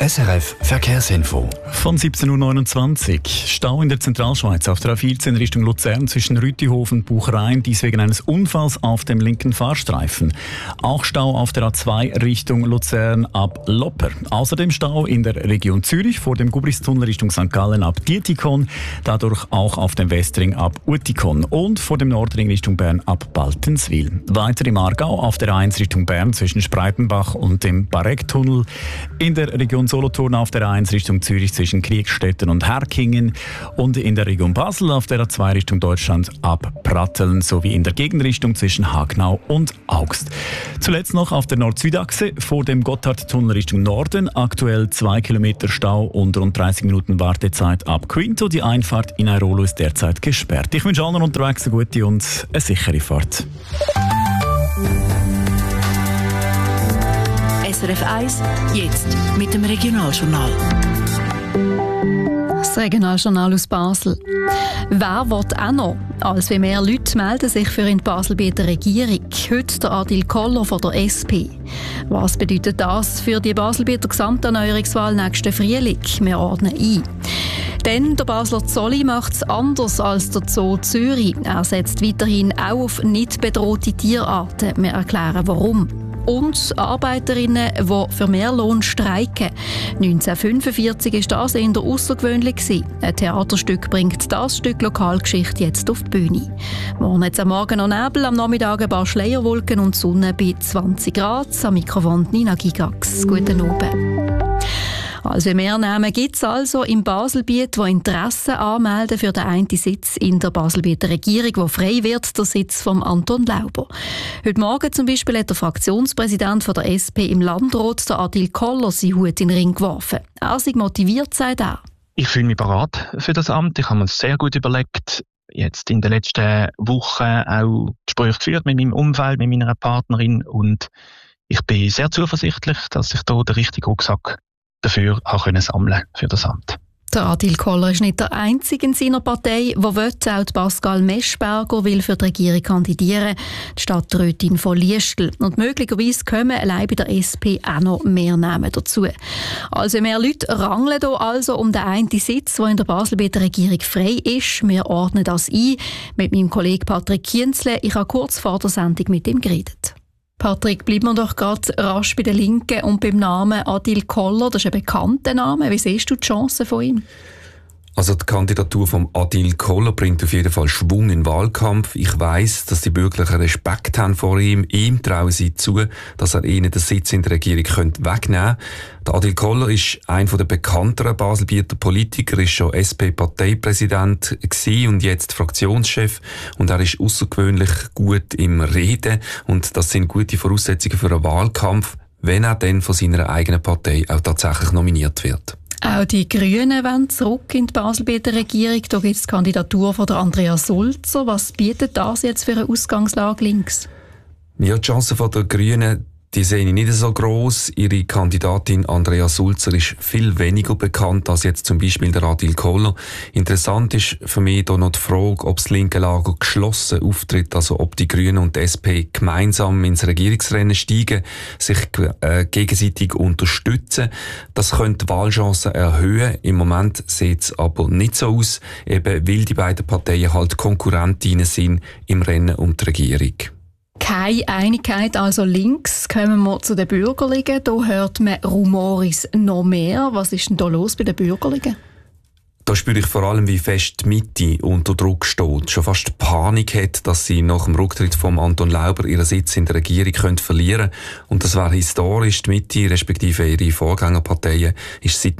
SRF Verkehrsinfo. Von 17.29 Uhr. Stau in der Zentralschweiz auf der A14 Richtung Luzern zwischen Rütihofen und Buchereien, dies wegen eines Unfalls auf dem linken Fahrstreifen. Auch Stau auf der A2 Richtung Luzern ab Lopper. Außerdem Stau in der Region Zürich vor dem Gubristunnel Richtung St. Gallen ab Dietikon, dadurch auch auf dem Westring ab Uetikon und vor dem Nordring Richtung Bern ab Baltenswil. Weiter im Aargau auf der A1 Richtung Bern zwischen Spreitenbach und dem Barecktunnel. In der Region Solothurn auf der A1 Richtung Zürich zwischen Kriegstetten und Herkingen und in der Region Basel auf der A2 Richtung Deutschland ab Pratteln sowie in der Gegenrichtung zwischen Hagnau und Augst. Zuletzt noch auf der Nord-Süd-Achse vor dem Gotthardtunnel Richtung Norden, aktuell 2 Kilometer Stau und rund 30 Minuten Wartezeit ab Quinto. Die Einfahrt in Airolo ist derzeit gesperrt. Ich wünsche allen unterwegs eine gute und eine sichere Fahrt. SRF 1, jetzt mit dem Regionaljournal. Das Regionaljournal aus Basel. Wer will auch noch? Als wie mehr Leute melden sich für in Basel bei der Regierung. Heute der Adil Koller von der SP. Was bedeutet das für die Baselbieter Gesamterneuerungswahl nächsten Frühling? Wir ordnen ein. Denn der Basler Zolli macht es anders als der Zoo Zürich. Er setzt weiterhin auch auf nicht bedrohte Tierarten. Wir erklären warum. Und Arbeiterinnen, die für mehr Lohn streiken. 1945 war das eher außergewöhnlich. Ein Theaterstück bringt das Stück Lokalgeschichte jetzt auf die Bühne. Morgen jetzt am Morgen noch Nebel, am Nachmittag ein paar Schleierwolken und Sonne bei 20 Grad. Am Mikrofon Nina Gigax. Guten Abend. Also mehr Namen gibt es also im Baselbiet, die Interesse anmelden für den einen Sitz in der Baselbieter Regierung, wo frei wird, der Sitz von Anton Lauber. Heute Morgen zum Beispiel hat der Fraktionspräsident von der SP im Landrat, der Adil Koller, seinen Hut in den Ring geworfen. Er sei motiviert, sagt er. Ich fühle mich bereit für das Amt. Ich habe mir sehr gut überlegt, jetzt in den letzten Wochen auch Gespräche geführt mit meinem Umfeld, mit meiner Partnerin, und ich bin sehr zuversichtlich, dass ich da den richtigen Rucksack dafür auch sammeln für das Amt. Der Adil Koller ist nicht der Einzige in seiner Partei, der will. Auch Pascal Meschberger will für die Regierung kandidieren, die Stadträtin von Liestel. Und möglicherweise kommen allein bei der SP auch noch mehr Namen dazu. Also mehr Leute rangeln hier also um den einen Sitz, der in der Baselbieter Regierung frei ist. Wir ordnen das ein mit meinem Kollegen Patrick Kienzle. Ich habe kurz vor der Sendung mit ihm geredet. Patrick, bleiben wir doch gerade rasch bei den Linken und beim Namen Adil Koller. Das ist ein bekannter Name. Wie siehst du die Chancen von ihm? Also die Kandidatur von Adil Koller bringt auf jeden Fall Schwung in den Wahlkampf. Ich weiss, dass die Bürgerlichen Respekt haben vor ihm. Ihm trauen sie zu, dass er ihnen den Sitz in der Regierung wegnehmen könnte. Der Adil Koller ist einer der bekannteren Baselbieter Politiker, ist schon SP-Parteipräsident gewesen und jetzt Fraktionschef. Und er ist außergewöhnlich gut im Reden. Und das sind gute Voraussetzungen für einen Wahlkampf, wenn er dann von seiner eigenen Partei auch tatsächlich nominiert wird. Auch die Grünen wollen zurück in die Baselbieter Regierung. Da gibt es die Kandidatur von der Andrea Sulzer. Was bietet das jetzt für eine Ausgangslage links? Ja, die Chancen der Grünen, die sehe ich nicht so gross. Ihre Kandidatin Andrea Sulzer ist viel weniger bekannt als jetzt zum Beispiel der Adil Koller. Interessant ist für mich hier noch die Frage, ob das linke Lager geschlossen auftritt, also ob die Grünen und die SP gemeinsam ins Regierungsrennen steigen, sich gegenseitig unterstützen. Das könnte die Wahlchancen erhöhen. Im Moment sieht es aber nicht so aus, eben weil die beiden Parteien halt Konkurrentinnen sind im Rennen um die Regierung. Keine Einigkeit, also links. Kommen wir zu den Bürgerlichen. Da hört man Rumoris noch mehr. Was ist denn da los bei den Bürgerlichen? Da spüre ich vor allem, wie fest die Mitte unter Druck steht. Schon fast Panik hat, dass sie nach dem Rücktritt von Anton Lauber ihren Sitz in der Regierung verlieren können. Und das wäre historisch. Die Mitte, respektive ihre Vorgängerparteien, ist seit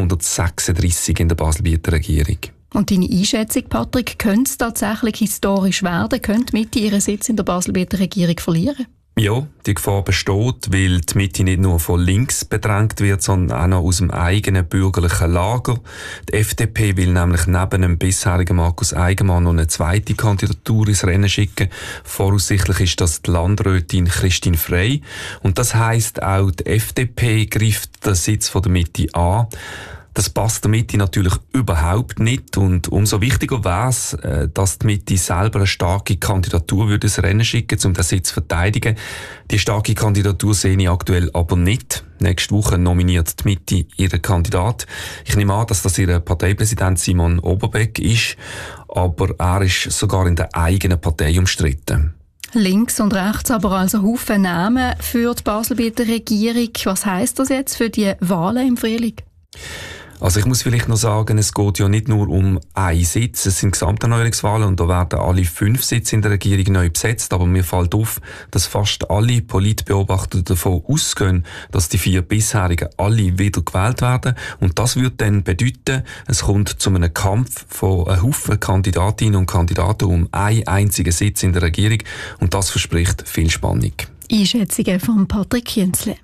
1936 in der Baselbieter Regierung. Und deine Einschätzung, Patrick, könnte es tatsächlich historisch werden? Könnte die Mitte ihren Sitz in der Baselbieter Regierung verlieren? Ja, die Gefahr besteht, weil die Mitte nicht nur von links bedrängt wird, sondern auch noch aus dem eigenen bürgerlichen Lager. Die FDP will nämlich neben dem bisherigen Markus Eigenmann noch eine zweite Kandidatur ins Rennen schicken. Voraussichtlich ist das die Landrätin Christine Frey. Und das heisst, auch die FDP greift den Sitz von der Mitte an. Das passt der Mitte natürlich überhaupt nicht und umso wichtiger wäre es, dass die Mitte selber eine starke Kandidatur würde ins Rennen schicken, um den Sitz zu verteidigen. Die starke Kandidatur sehe ich aktuell aber nicht. Nächste Woche nominiert die Mitte ihren Kandidat. Ich nehme an, dass das ihr Parteipräsident Simon Oberbeck ist, aber er ist sogar in der eigenen Partei umstritten. Links und rechts aber also Haufen Namen für die Baselbieter Regierung. Was heisst das jetzt für die Wahlen im Frühling? Also ich muss vielleicht noch sagen, es geht ja nicht nur um einen Sitz, es sind Gesamterneuerungswahlen und da werden alle 5 Sitze in der Regierung neu besetzt, aber mir fällt auf, dass fast alle Politbeobachter davon ausgehen, dass die 4 bisherigen alle wieder gewählt werden und das würde dann bedeuten, es kommt zu einem Kampf von einem Haufen Kandidatinnen und Kandidaten um einen einzigen Sitz in der Regierung und das verspricht viel Spannung. Einschätzungen von Patrick Künzle.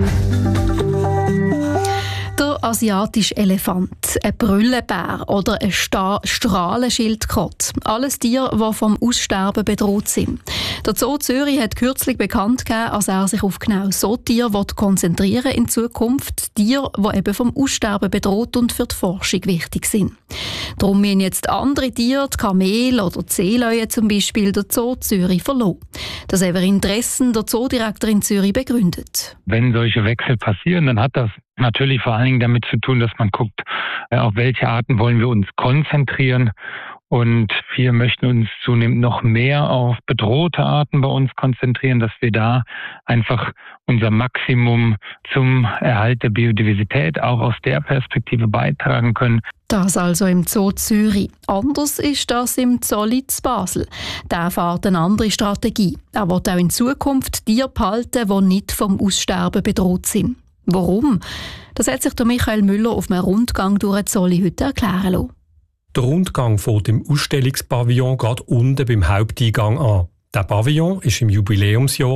Der asiatische Elefant, ein Brüllenbär oder ein Strahlenschildkröte. Alles Tiere, die vom Aussterben bedroht sind. Der Zoo Zürich hat kürzlich bekannt gegeben, dass er sich auf genau so Tiere konzentrieren will in Zukunft. Tiere, die eben vom Aussterben bedroht und für die Forschung wichtig sind. Darum müssen jetzt andere Tiere, die Kamele oder die Seeleue zum Beispiel, der Zoo Zürich verlassen. Das Severin Dressen, der Zoodirektor in Zürich, begründet. Wenn solche Wechsel passieren, dann hat das natürlich vor allen Dingen damit zu tun, dass man guckt, auf welche Arten wollen wir uns konzentrieren. Und wir möchten uns zunehmend noch mehr auf bedrohte Arten bei uns konzentrieren, dass wir da einfach unser Maximum zum Erhalt der Biodiversität auch aus der Perspektive beitragen können. Das also im Zoo Zürich. Anders ist das im Zolli zu Basel. Der fährt eine andere Strategie. Er will auch in Zukunft Tiere behalten, die nicht vom Aussterben bedroht sind. Warum? Das hat sich Michael Müller auf einem Rundgang durch den Zolli heute erklären lassen. Der Rundgang fängt im Ausstellungspavillon gerade unten beim Haupteingang an. Der Pavillon ist im Jubiläumsjahr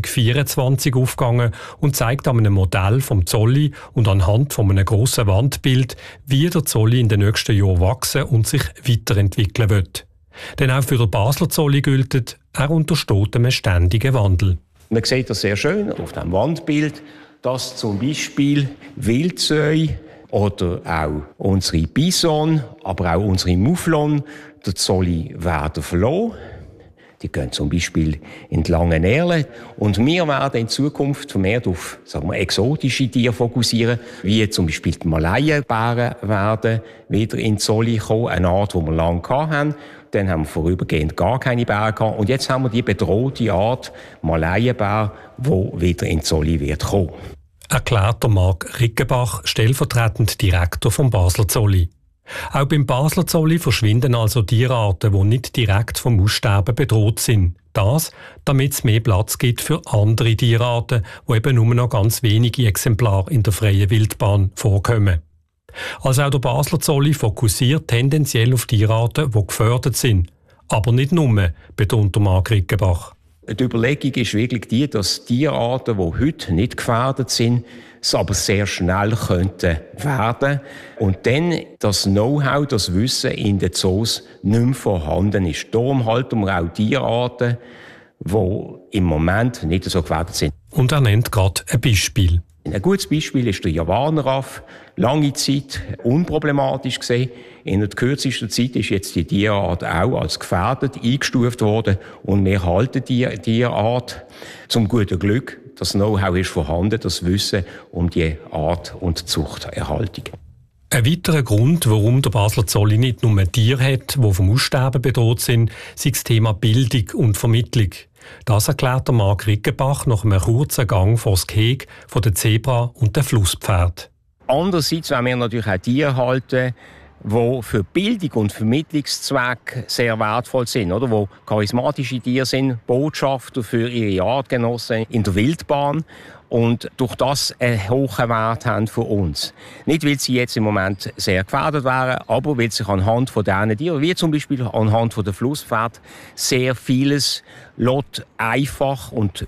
2024 aufgegangen und zeigt an einem Modell vom Zolli und anhand von einem grossen Wandbild, wie der Zolli in den nächsten Jahren wachsen und sich weiterentwickeln wird. Denn auch für den Basler Zolli gilt, er untersteht einem ständigen Wandel. Man sieht das sehr schön auf dem Wandbild, dass zum Beispiel Wildsöi oder auch unsere Bison, aber auch unsere Mouflon, der Zolli werden verloren. Die gehen zum Beispiel in die langen Erlen. Und wir werden in Zukunft vermehrt auf, exotische Tiere fokussieren, wie zum Beispiel die Malayenbären werden wieder in die Zolli kommen, eine Art, die wir lange hatten. Dann haben wir vorübergehend gar keine Bären gehabt. Und jetzt haben wir die bedrohte Art Malayenbär, die wieder in die Zolli wird kommen. Erklärt der Marc Rickenbach, stellvertretend Direktor vom Basler Zolli. Auch beim Basler Zolli verschwinden also Tierarten, die nicht direkt vom Aussterben bedroht sind. Das, damit es mehr Platz gibt für andere Tierarten, die eben nur noch ganz wenige Exemplare in der freien Wildbahn vorkommen. Also auch der Basler Zolli fokussiert tendenziell auf Tierarten, die gefördert sind. Aber nicht nur, betont der Marc Rickenbach. Die Überlegung ist wirklich die, dass Tierarten, die heute nicht gefährdet sind, es aber sehr schnell könnten werden. Und dann das Know-how, das Wissen in den Zoos nicht mehr vorhanden ist. Darum halten wir auch Tierarten, die im Moment nicht so gefährdet sind. Und er nennt gerade ein Beispiel. Ein gutes Beispiel ist der Javanraff. Lange Zeit unproblematisch gesehen. In der kürzesten Zeit ist jetzt die Tierart auch als gefährdet eingestuft worden. Und wir halten die Tierart zum guten Glück. Das Know-how ist vorhanden, das Wissen um die Art und Zuchterhaltung. Ein weiterer Grund, warum der Basler Zolli nicht nur Tiere hat, die vom Aussterben bedroht sind, ist das Thema Bildung und Vermittlung. Das erklärt der Marc Rickenbach nach einem kurzen Gang vor das Gehege von den Zebra und den Flusspferd. Andererseits wollen wir natürlich auch Tiere halten, die für Bildung und Vermittlungszwecke sehr wertvoll sind, oder? Wo charismatische Tiere sind, Botschafter für ihre Artgenossen in der Wildbahn und durch das einen hohen Wert haben für uns. Nicht, weil sie jetzt im Moment sehr gefährdet wären, aber weil sich anhand von diesen Tieren, wie zum Beispiel anhand von der Flusspferd, sehr vieles einfach und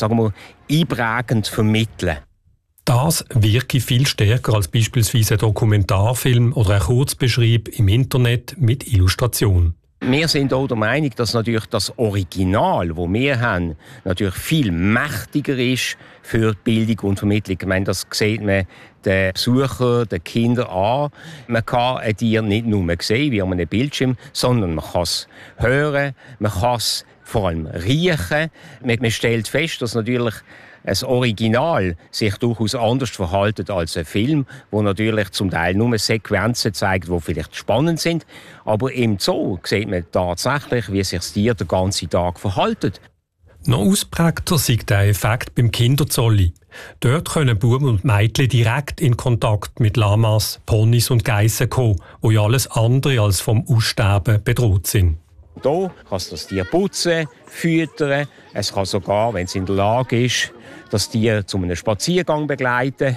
einprägend vermitteln. Das wirke viel stärker als beispielsweise ein Dokumentarfilm oder ein Kurzbeschrieb im Internet mit Illustration. Wir sind auch der Meinung, dass natürlich das Original, das wir haben, natürlich viel mächtiger ist für die Bildung und Vermittlung. Ich meine, das sieht man den Besucher, den Kindern an. Man kann ein Tier nicht nur sehen wie an einem Bildschirm, sondern man kann es hören, man kann es vor allem riechen. Man stellt fest, dass natürlich ein Original sich durchaus anders verhält als ein Film, wo natürlich zum Teil nur Sequenzen zeigt, die vielleicht spannend sind. Aber im Zoo sieht man tatsächlich, wie sich das Tier den ganzen Tag verhält. Noch ausprägter ist der Effekt beim Kinderzolli. Dort können Buben und Mädchen direkt in Kontakt mit Lamas, Ponys und Geissen kommen, die ja alles andere als vom Aussterben bedroht sind. Hier kann es das Tier putzen, füttern. Es kann sogar, wenn es in der Lage ist, das Tier zu einem Spaziergang begleiten.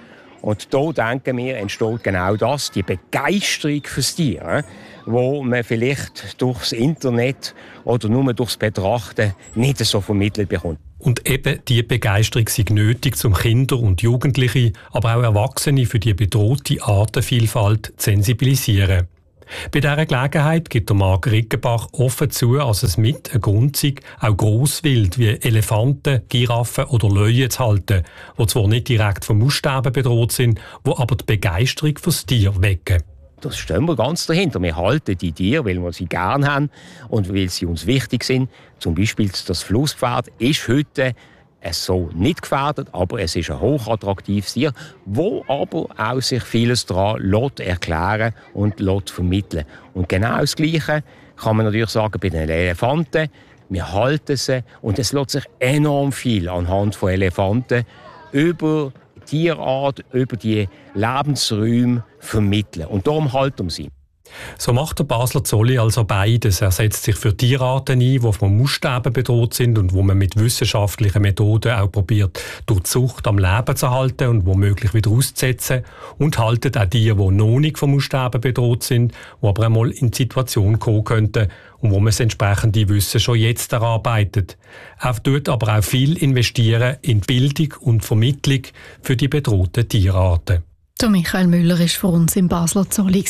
Und hier, denken wir, entsteht genau das, die Begeisterung fürs Tier, wo man vielleicht durchs Internet oder nur durchs Betrachten nicht so vermittelt bekommt. Und eben diese Begeisterung ist nötig, um Kinder und Jugendliche, aber auch Erwachsene für die bedrohte Artenvielfalt zu sensibilisieren. Bei dieser Gelegenheit gibt der Marc Rickenbach offen zu, dass es mit ein Grund sei, auch Grosswild wie Elefanten, Giraffen oder Löwen zu halten, die zwar nicht direkt vom Aussterben bedroht sind, die aber die Begeisterung fürs Tier wecken. Das stehen wir ganz dahinter. Wir halten die Tiere, weil wir sie gerne haben und weil sie uns wichtig sind. Zum Beispiel das Flusspferd ist heute so nicht gefährdet, aber es ist ein hochattraktives Tier, wo aber auch sich vieles daran erklären und vermitteln. Und genau das Gleiche kann man natürlich sagen bei den Elefanten. Wir halten sie und es lässt sich enorm viel anhand von Elefanten über die Tierart, über die Lebensräume vermitteln. Und darum halten wir sie. So macht der Basler Zolli also beides. Er setzt sich für Tierarten ein, die vom Aussterben bedroht sind und wo man mit wissenschaftlichen Methoden auch probiert, durch die Zucht am Leben zu halten und womöglich wieder auszusetzen. Und haltet auch die noch nicht vom Aussterben bedroht sind, die aber einmal in die Situation kommen könnten und wo man das entsprechende Wissen schon jetzt erarbeitet. Er tut aber auch viel investieren in Bildung und Vermittlung für die bedrohten Tierarten. Der Michael Müller war für uns im Basler Zolli.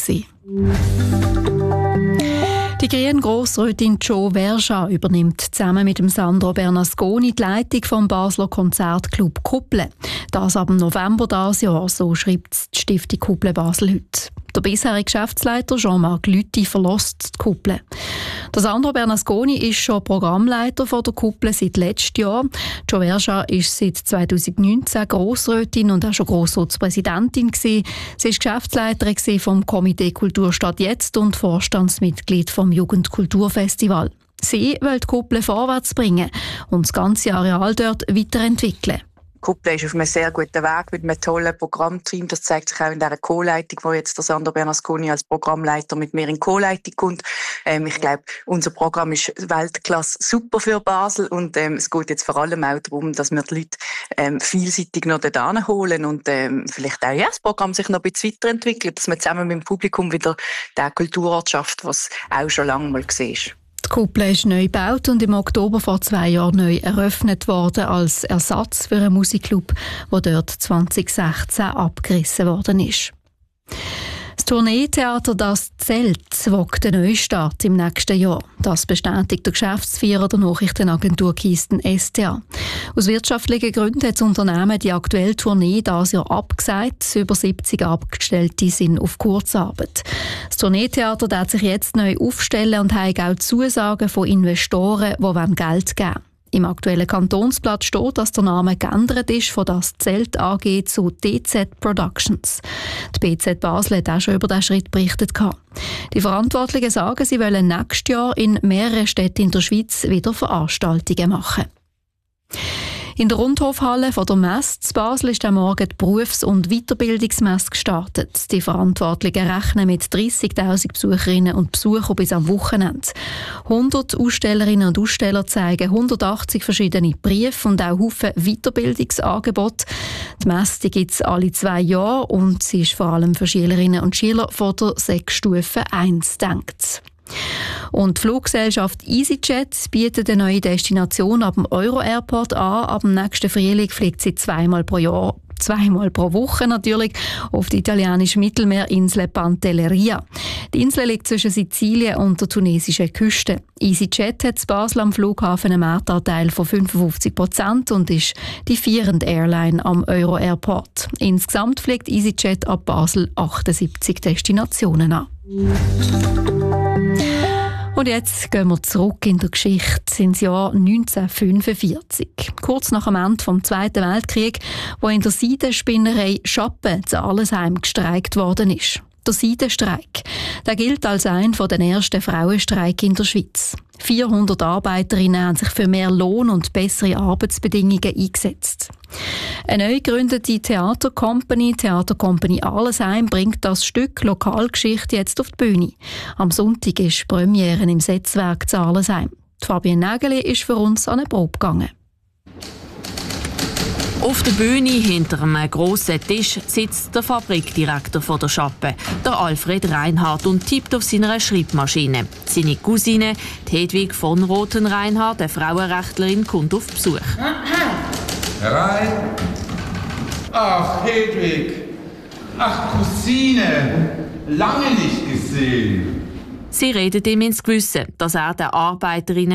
Die grüne Grossrätin Jo Verja übernimmt zusammen mit dem Sandro Bernasconi die Leitung vom Basler Konzertclub Kupple. Das ab November dieses Jahr, so schreibt die Stiftung Kupple Basel heute. Der bisherige Geschäftsleiter Jean-Marc Lüthi verlässt die Kupple. Der Sandro Bernasconi ist schon Programmleiter von der Kupple seit letztem Jahr. Jo Verja ist seit 2019 Grossrätin und auch schon Grossratspräsidentin gewesen. Sie ist Geschäftsleiterin vom Komitee Kulturstadt Jetzt und Vorstandsmitglied vom Jugendkulturfestival. Sie will die Kupple vorwärts bringen und das ganze Areal dort weiterentwickeln. Kupple ist auf einem sehr guten Weg mit einem tollen Programmteam. Das zeigt sich auch in dieser Co-Leitung, wo jetzt der Sandro Bernasconi als Programmleiter mit mir in Co-Leitung kommt. Ich glaube, unser Programm ist Weltklasse super für Basel und es geht jetzt vor allem auch darum, dass wir die Leute vielseitig noch dorthin holen und vielleicht auch das Programm sich noch ein bisschen weiterentwickelt, dass man zusammen mit dem Publikum wieder die Kulturort schafft, was auch schon lange mal gesehen ist. Die Kupple ist neu gebaut und im Oktober vor 2 Jahren neu eröffnet worden als Ersatz für einen Musikclub, der dort 2016 abgerissen worden ist. Das Tourneetheater «Das Zelt» wagt einen Neustart im nächsten Jahr. Das bestätigt der Geschäftsführer der Nachrichtenagentur Kisten STA. Aus wirtschaftlichen Gründen hat das Unternehmen die aktuelle Tournee dieses Jahr abgesagt. Über 70 Angestellte sind auf Kurzarbeit. Das Tourneetheater wird sich jetzt neu aufstellen und hat auch Zusagen von Investoren, die Geld geben wollen. Im aktuellen Kantonsblatt steht, dass der Name geändert ist von «Das Zelt» AG zu «DZ Productions». Die BZ Basel hat auch schon über diesen Schritt berichtet. Die Verantwortlichen sagen, sie wollen nächstes Jahr in mehreren Städten in der Schweiz wieder Veranstaltungen machen. In der Rundhofhalle von der Messe zu Basel ist am Morgen die Berufs- und Weiterbildungsmesse gestartet. Die Verantwortlichen rechnen mit 30'000 Besucherinnen und Besuchern bis am Wochenende. 100 Ausstellerinnen und Aussteller zeigen 180 verschiedene Briefe und auch Haufen Weiterbildungsangebote. Die Messe gibt es alle 2 Jahre und sie ist vor allem für Schülerinnen und Schüler von der Sek-Stufe 1 gedacht. Und die Fluggesellschaft EasyJet bietet eine neue Destination ab dem Euro-Airport an. Ab dem nächsten Frühling fliegt sie 2-mal pro Jahr Zweimal pro Woche natürlich auf die italienische Mittelmeerinsel Pantelleria. Die Insel liegt zwischen Sizilien und der tunesischen Küste. EasyJet hat in Basel am Flughafen einen Marktanteil von 55% und ist die führende Airline am Euro-Airport. Insgesamt fliegt EasyJet ab Basel 78 Destinationen an. Und jetzt gehen wir zurück in der Geschichte ins Jahr 1945. Kurz nach dem Ende des Zweiten Weltkrieg, wo in der Seidenspinnerei Schappen zu Arlesheim gestreikt worden ist. Der Seidenstreik. Der gilt als einer der ersten Frauenstreiks in der Schweiz. 400 Arbeiterinnen haben sich für mehr Lohn und bessere Arbeitsbedingungen eingesetzt. Eine neu gegründete Theatercompany Arlesheim, bringt das Stück Lokalgeschichte jetzt auf die Bühne. Am Sonntag ist Premiere im Setzwerk zu Arlesheim. Fabienne Nägeli ist für uns an eine Probe gegangen. Auf der Bühne hinter einem grossen Tisch sitzt der Fabrikdirektor von der Schappe, der Alfred Reinhardt, und tippt auf seiner Schreibmaschine. Seine Cousine, die Hedwig von Rothen-Reinhardt, eine Frauenrechtlerin, kommt auf Besuch. Herein. Ach, Hedwig. Ach, Cousine. Lange nicht gesehen. Sie redet ihm ins Gewissen, dass er den Arbeiterinnen